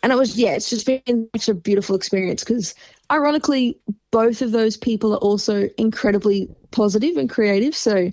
And it's just been such a beautiful experience because ironically, both of those people are also incredibly positive and creative. So,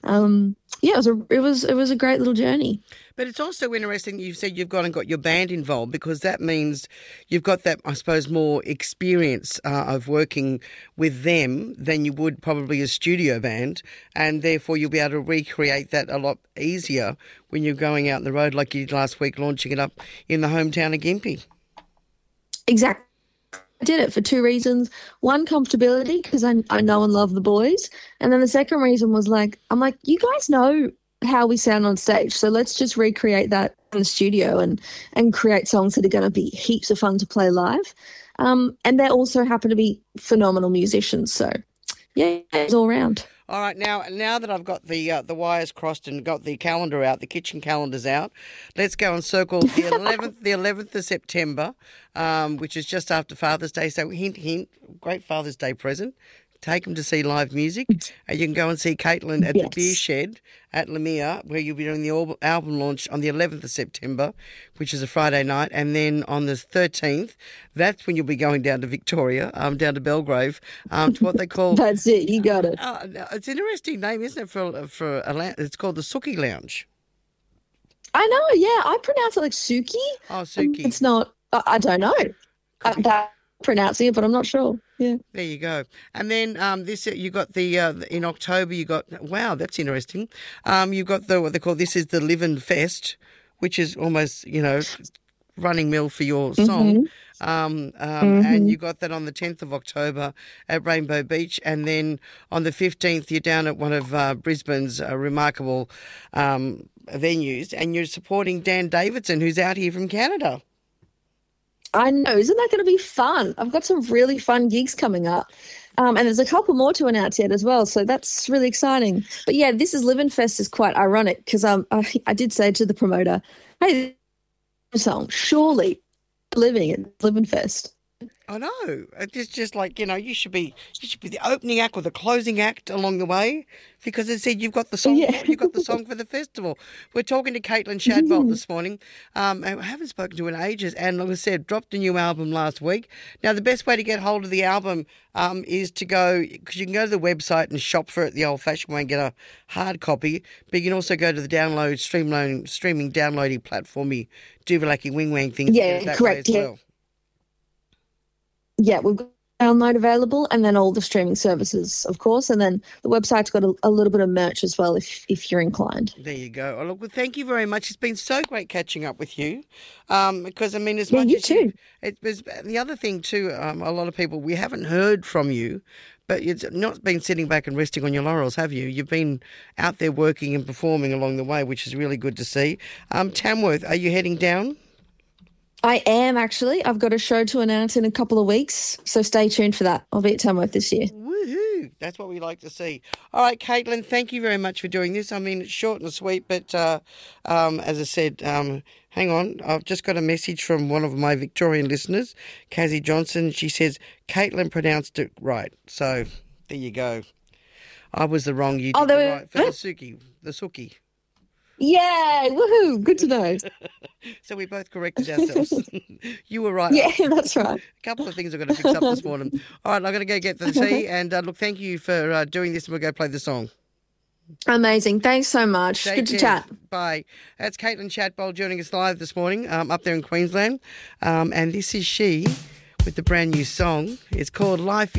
it was a great little journey. But it's also interesting you said you've gone and got your band involved because that means you've got that, I suppose, more experience of working with them than you would probably a studio band, and therefore you'll be able to recreate that a lot easier when you're going out on the road like you did last week, launching it up in the hometown of Gympie. Exactly. I did it for two reasons. One, comfortability, because I know and love the boys. And then the second reason was I'm like, you guys know how we sound on stage. So let's just recreate that in the studio and create songs that are going to be heaps of fun to play live. And they also happen to be phenomenal musicians. So, yeah, it's all round. All right, now that I've got the wires crossed and got the calendar out, the kitchen calendar's out, let's go and circle the 11th of September, which is just after Father's Day. So hint, hint, great Father's Day present. Take them to see live music, and you can go and see Caitlin at the Beer Shed at Lemire, where you'll be doing the album launch on the 11th of September, which is a Friday night, and then on the 13th, that's when you'll be going down to Victoria, down to Belgrave, to what they call. That's it. You got it. It's an interesting name, isn't it? For a lounge? It's called the Suki Lounge. I know. Yeah, I pronounce it like Suki. Oh, Suki. It's not. I don't know. That pronouncing it, but I'm not sure. Yeah. There you go. And then this you got the in October you got that's interesting. You've got what they call this is the Livin' Fest, which is almost running mill for your song. And you got that on the 10th of October at Rainbow Beach, and then on the 15th you're down at one of Brisbane's remarkable venues, and you're supporting Dan Davidson, who's out here from Canada. I know. Isn't that going to be fun? I've got some really fun gigs coming up. And there's a couple more to announce yet as well. So that's really exciting. But yeah, this is Livin' Fest is quite ironic because I did say to the promoter, hey, this song, surely living at Livin' Fest. I know. It's just like, you should be the opening act or the closing act along the way, because it said you've got the song. Yeah. You've got the song for the festival. We're talking to Caitlin Shadbolt this morning. I haven't spoken to her in ages, and like I said, dropped a new album last week. Now, the best way to get hold of the album is to go, because you can go to the website and shop for it the old-fashioned way and get a hard copy, but you can also go to the streaming downloading platform, Duvalacky Wing Wang thing. Yeah, correct. Yeah. Well. Yeah, we've got download available, and then all the streaming services, of course, and then the website's got a little bit of merch as well if you're inclined. There you go. Oh, look, well, thank you very much. It's been so great catching up with you, because as much you as too. It was the other thing too. A lot of people, we haven't heard from you, but it's not been sitting back and resting on your laurels, have you? You've been out there working and performing along the way, which is really good to see. Tamworth, are you heading down? I am, actually. I've got a show to announce in a couple of weeks, so stay tuned for that. I'll be at Tamworth this year. Woohoo! That's what we like to see. All right, Caitlin, thank you very much for doing this. I mean, it's short and sweet, but as I said, hang on. I've just got a message from one of my Victorian listeners, Cassie Johnson. She says, Caitlin pronounced it right. So there you go. I was the wrong. You did the right for the Suki. Yeah, woohoo, good to know. So we both corrected ourselves. You were right. Yeah, that's right. A couple of things I've got to fix up this morning. All right, I'm going to go get the tea, and look, thank you for doing this, and we'll go play the song. Amazing. Thanks so much. Good to chat. Bye. That's Caitlin Shadbolt joining us live this morning up there in Queensland, and this is she with the brand new song. It's called Life